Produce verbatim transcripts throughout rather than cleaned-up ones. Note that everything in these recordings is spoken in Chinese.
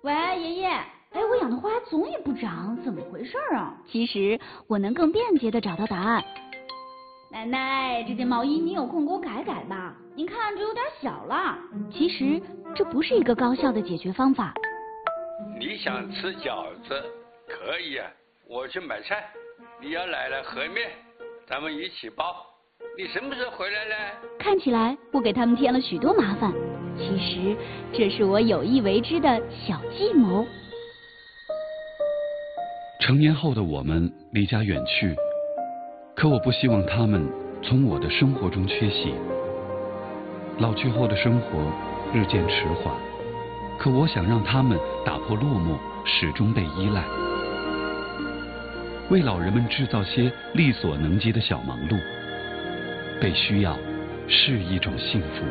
喂，爷爷，哎，我养的花总也不长，怎么回事啊？ 其实我能更便捷地找到答案。 奶奶，这件毛衣你有空给我改改吧，您看这有点小了。 其实这不是一个高效的解决方法。 你想吃饺子，可以啊，我去买菜。你要奶奶和面，咱们一起包。你什么时候回来呢？ 看起来我给他们添了许多麻烦，其实这是我有意为之的小计谋。 成年后的我们离家远去，可我不希望他们从我的生活中缺席。老去后的生活日渐迟缓，可我想让他们打破落寞，始终被依赖。为老人们制造些力所能及的小忙碌，被需要是一种幸福。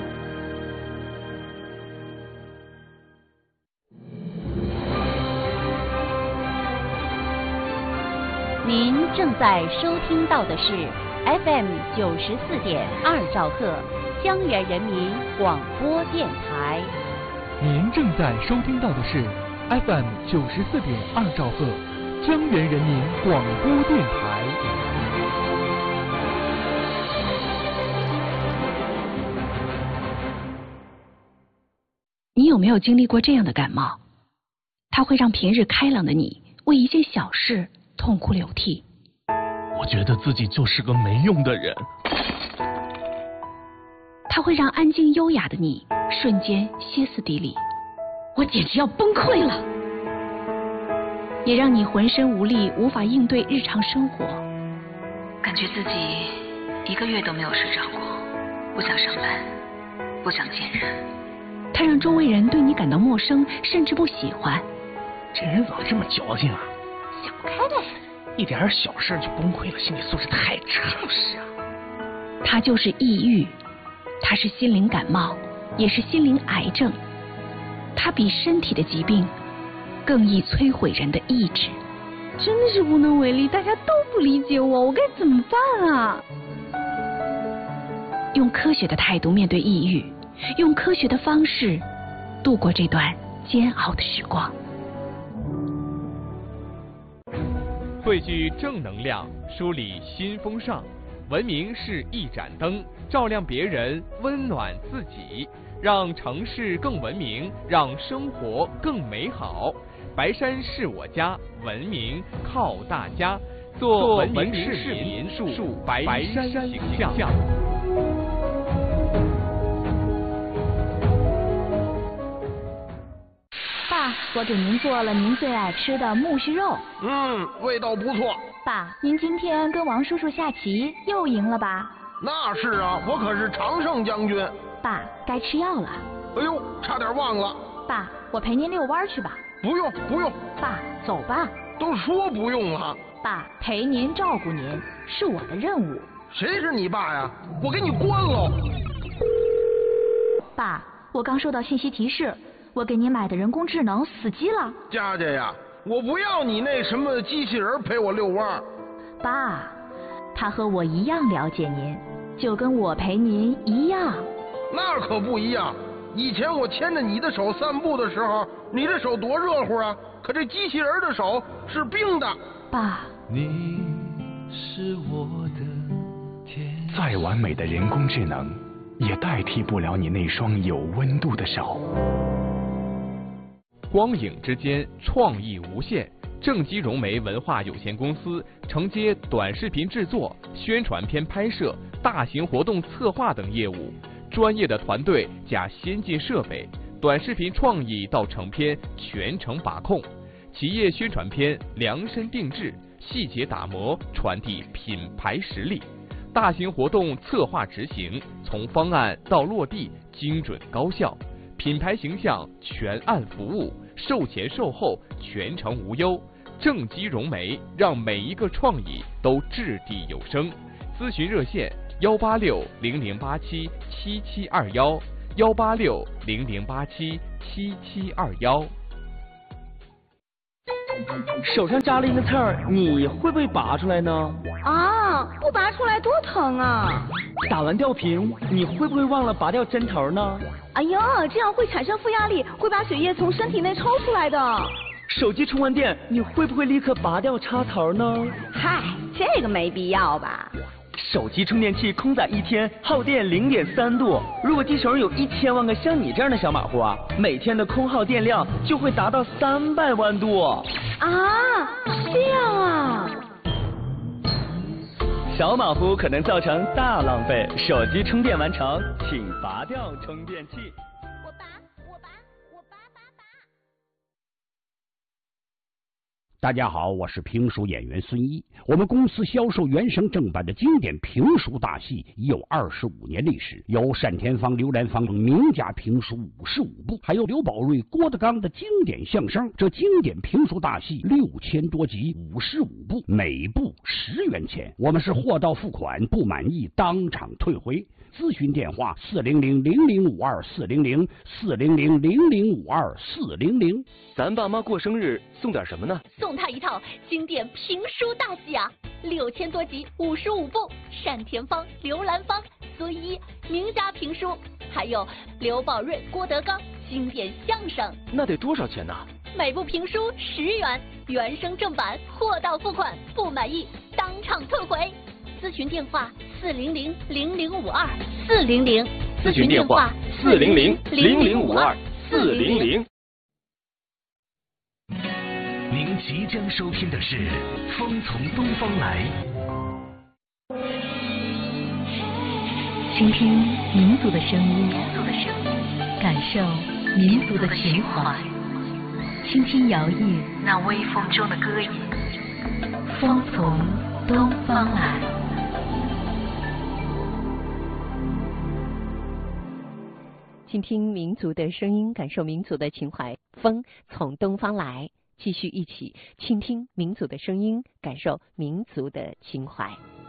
您正在收听到的是 F M 九十四点二兆赫江源人民广播电台。 您正在收听到的是 F M 九十四点二兆赫江源人民广播电台。 你有没有经历过这样的感冒？它会让平日开朗的你为一件小事痛哭流涕。 我觉得自己就是个没用的人。 它会让安静优雅的你瞬间歇斯底里。我简直要崩溃了。也让你浑身无力，无法应对日常生活， 感觉自己一个月都没有睡着过，不想上班，不想见人。 它让周围人对你感到陌生，甚至不喜欢。 这人怎么这么矫情啊？ 想不开呗， 一点小事就崩溃了，心理素质太差。 就是啊，它就是抑郁，它是心灵感冒，也是心灵癌症。它比身体的疾病更易摧毁人的意志。 真的是无能为力，大家都不理解我，我该怎么办啊？ 用科学的态度面对抑郁，用科学的方式度过这段煎熬的时光。 汇聚正能量，梳理新风尚。文明是一盏灯，照亮别人，温暖自己，让城市更文明，让生活更美好。白山是我家，文明靠大家。做文明市民，树白山形象。 爸，我给您做了您最爱吃的木须肉。 嗯，味道不错。 爸，您今天跟王叔叔下棋又赢了吧？ 那是啊，我可是常胜将军。 爸，该吃药了。 哎呦，差点忘了。 爸，我陪您遛弯去吧。 不用不用。 爸，走吧。 都说不用了。 爸，陪您照顾您是我的任务。 谁是你爸呀？我给你关喽。 爸，我刚收到信息提示，我给您买的人工智能死机了。 佳佳呀，我不要你那什么机器人陪我遛弯。 爸，他和我一样了解您，就跟我陪您一样。 那可不一样。以前我牵着你的手散步的时候，你的手多热乎啊！可这机器人的手是冰的。 爸， 你是我的天。 再完美的人工智能，也代替不了你那双有温度的手。 光影之间，创意无限。正畸融媒文化有限公司承接短视频制作、宣传片拍摄、大型活动策划等业务。专业的团队加先进设备，短视频创意到成片全程把控，企业宣传片量身定制，细节打磨，传递品牌实力。大型活动策划执行，从方案到落地精准高效，品牌形象全案服务，售前售后全程无忧。正畸融媒让每一个创意都掷地有声。咨询热线幺八六零零八七七七二幺，幺八六零零八七七七二幺。 手上扎了一个刺儿，你会不会拔出来呢？ 啊，不拔出来多疼啊！ 打完吊瓶，你会不会忘了拔掉针头呢？ 哎呦，这样会产生负压力，会把血液从身体内抽出来的。 手机充完电，你会不会立刻拔掉插头呢？ 嗨，这个没必要吧。 手机充电器空载一天耗电零点三度，如果地球上有一千万个像你这样的小马虎啊，每天的空耗电量就会达到三百万度。 啊，这样啊。 小马虎可能造成大浪费，手机充电完成，请拔掉充电器。 我拔，我拔，我拔拔拔。 大家好，我是评书演员孙一。我们公司销售原声正版的经典评书大戏已有二十五年历史，有单田芳、刘兰芳等名家评书五十五部，还有刘宝瑞、郭德纲的经典相声。这经典评书大戏六千多集，五十五部，每部十元钱。我们是货到付款，不满意当场退回。咨询电话：四零零零零五二四零零四零零零零五二四零零。 咱爸妈过生日送点什么呢？ 送他一套经典评书大戏啊，六千多集，五十五部，单田芳、刘兰芳、孙一名家评书，还有刘宝瑞、郭德纲经典相声。 那得多少钱呢？ 每部评书十元，原声正版，货到付款，不满意当场退回。咨询电话：四零零零零五二四零零。 咨询电话：四零零零零五二四零零。 您即将收听的是《风从东方来》， 倾听民族的声音，感受民族的情怀，轻轻摇曳那微风中的歌吟。 风从东方来。倾听民族的声音，感受民族的情怀。风从东方来，继续一起倾听民族的声音，感受民族的情怀。